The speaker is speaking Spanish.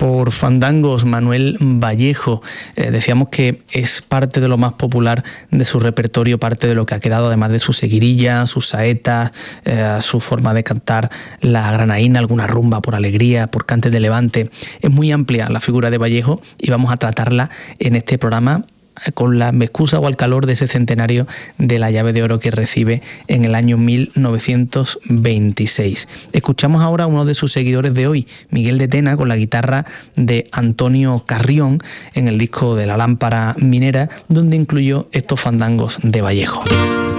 por Fandangos, Manuel Vallejo. Decíamos que es parte de lo más popular de su repertorio, parte de lo que ha quedado, además de su seguirilla, sus saetas, su forma de cantar la granaína, alguna rumba por alegría, por cantes de levante. Es muy amplia la figura de Vallejo y vamos a tratarla en este programa con la excusa o al calor de ese centenario de la llave de oro que recibe en el año 1926. Escuchamos ahora a uno de sus seguidores de hoy, Miguel de Tena, con la guitarra de Antonio Carrión en el disco de La Lámpara Minera, donde incluyó estos fandangos de Vallejo.